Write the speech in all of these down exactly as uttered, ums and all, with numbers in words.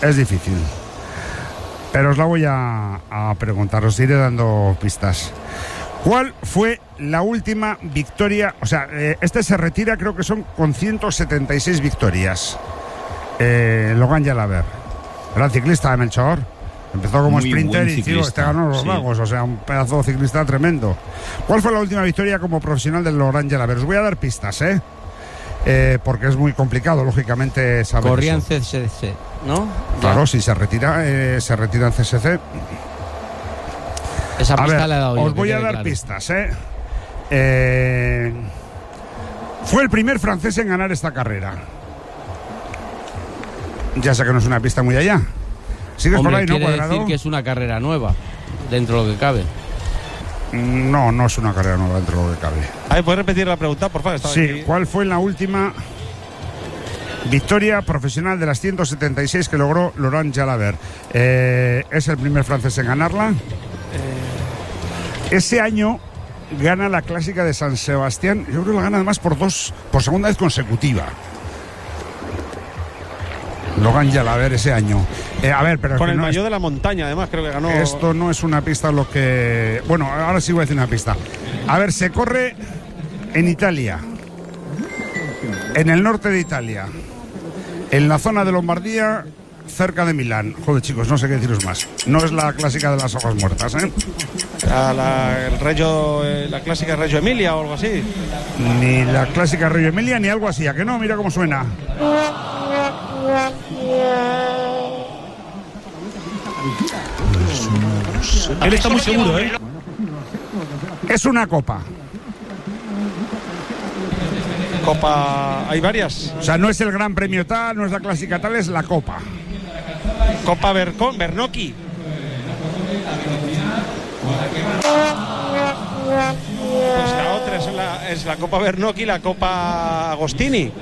Es difícil. Pero os la voy a, a preguntar, os iré dando pistas. ¿Cuál fue la última victoria? O sea, eh, este se retira, creo que son con ciento setenta y seis victorias. Eh, Logan Jalabert, gran ciclista de Melchor. Empezó como Muy sprinter y tío, este ganó los sí. Lagos, o sea, un pedazo de ciclista tremendo. ¿Cuál fue la última victoria como profesional del Logan Jalabert? Os voy a dar pistas, ¿eh? Eh, porque es muy complicado, lógicamente, saber. Corría en eso. C S C, ¿no? Claro, Ya. si se retira, eh, se retira en C S C. Esa A pista ver, le he dado yo, os que voy a quede dar claro. pistas, ¿eh? ¿eh? Fue el primer francés en ganar esta carrera. Ya sé que no es una pista muy allá. ¿Sigues Hombre, por ahí, no, quiere Cuadrado? decir que es una carrera nueva, dentro de lo que cabe. No, no es una carrera nueva dentro de lo que cabe. A ver, ¿puedes repetir la pregunta, por favor? Estaba Sí, aquí. ¿cuál fue la última victoria profesional de las ciento setenta y seis que logró Laurent Jalabert? Eh, ¿Es el primer francés en ganarla? Eh... Ese año gana la clásica de San Sebastián. Yo creo que la gana además por dos, por segunda vez consecutiva. Logan Jalabert ese año. Eh, a ver, pero Con el no maillot es, de la montaña, además, creo que ganó. esto no es una pista lo que... Bueno, ahora sí voy a decir una pista. A ver, se corre en Italia, en el norte de Italia, en la zona de Lombardía, cerca de Milán. Joder, chicos, no sé qué deciros más. No es la clásica de las hojas muertas, ¿eh? A la, el Reggio, eh, la clásica Reggio Emilia o algo así. Ni la clásica Reggio Emilia ni algo así. ¿A que no? Mira cómo suena. Él está muy seguro, ¿eh? Es una copa. Copa, hay varias. O sea, no es el Gran Premio tal, no es la clásica tal, es la copa. Copa Berco, Bernocchi. Pues la otra es la, es la Copa Bernocchi, la Copa Agostini.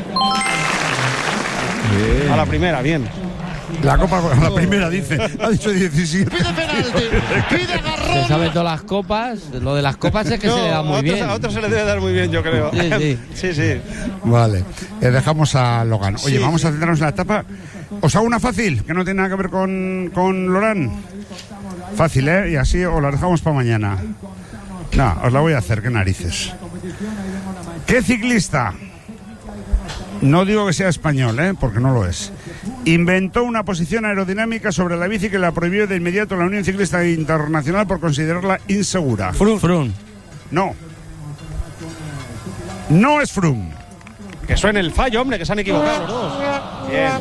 A la primera, bien. La copa, la primera dice, ha dicho diecisiete. Pide penalti, pide agarrón. Se sabe todas las copas. Lo de las copas es que No, se le da muy a otros, bien. a otros se le debe dar muy bien, yo creo. Sí, sí. sí, sí. Vale, eh, dejamos a Logan. Oye, Sí, vamos sí. a centrarnos en la etapa. Os hago una fácil, que no tiene nada que ver con, con Laurent. Fácil, ¿eh? Y así os la dejamos para mañana. No, os la voy a hacer, qué narices. ¿Qué ciclista? No digo que sea español, ¿eh? Porque no lo es. Inventó una posición aerodinámica sobre la bici que la prohibió de inmediato la Unión Ciclista Internacional por considerarla insegura. Frun. Frun. No. No es Froome. Que suene el fallo, hombre, que se han equivocado los dos. Bien.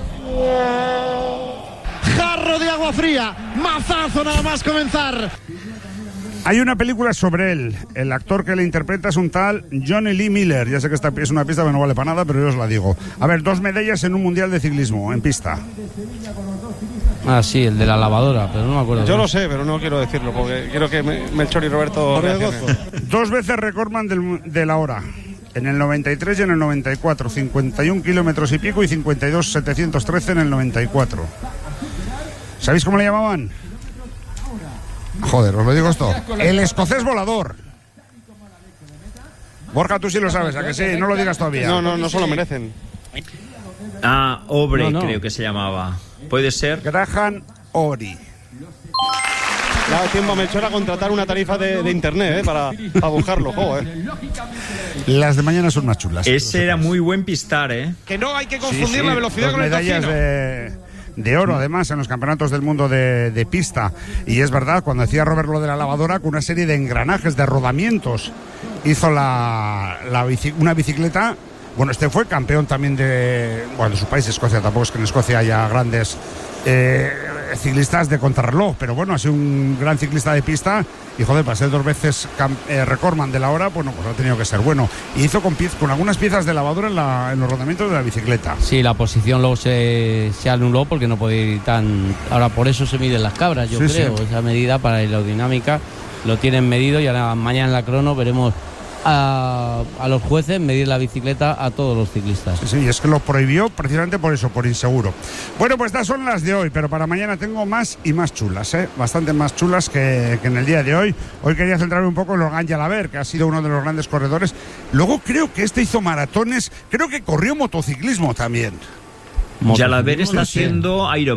Jarro de agua fría, mazazo nada más comenzar. Hay una película sobre él. El actor que le interpreta es un tal Johnny Lee Miller. Ya sé que esta es una pista que no vale para nada, pero yo os la digo. A ver, dos medallas en un mundial de ciclismo, en pista. Ah, sí, el de la lavadora, pero no me acuerdo. Yo lo sé, pero no quiero decirlo, porque quiero que Me- Melchor y Roberto reaccionen. Dos veces recordman del, de la hora. En el noventa y tres y en el noventa y cuatro. cincuenta y un kilómetros y pico y cincuenta y dos setecientos trece en el noventa y cuatro. ¿Sabéis cómo le llamaban? Joder, os lo digo esto. El escocés volador. Borja, tú sí lo sabes, ¿a que sí? No lo digas todavía. No, no, no se lo merecen. Ah, Obre, No, no. creo que se llamaba. ¿Puede ser? Graham Ori. Le ha dado tiempo a Melchor a contratar una tarifa de, de internet, ¿eh? Para, para buscarlo, joder. Las de mañana son más chulas. Ese era muy buen pistar, ¿eh? Que no hay que Sí, confundir sí, la velocidad dos con el medallas tocino. de, de oro, además, en los campeonatos del mundo de, de pista. Y es verdad, cuando decía Robert lo de la lavadora, con una serie de engranajes, de rodamientos, hizo la, la bici- una bicicleta. Bueno, este fue campeón también de, bueno, de su país, Escocia. Tampoco es que en Escocia haya grandes eh, ciclistas de contrarreloj, pero bueno, ha sido un gran ciclista de pista. Y joder, para ser dos veces cam- eh, recordman de la hora, bueno, pues ha tenido que ser bueno. Y hizo con, piez- con algunas piezas de lavadora en, la- en los rodamientos de la bicicleta. Sí, la posición luego se, se anuló porque no podía ir tan... Ahora por eso se miden las cabras, yo Sí, creo. sí. Esa medida para aerodinámica lo tienen medido y ahora mañana en la crono veremos a, a los jueces medir la bicicleta a todos los ciclistas. Sí, sí, y es que lo prohibió precisamente por eso, por inseguro. Bueno, pues estas son las de hoy, pero para mañana tengo más y más chulas, ¿eh? Bastante más chulas que, que en el día de hoy. Hoy quería centrarme un poco en Laurent Jalabert, que ha sido uno de los grandes corredores. Luego creo que este hizo maratones, creo que corrió motociclismo también. Jalabert está No sé. haciendo Iron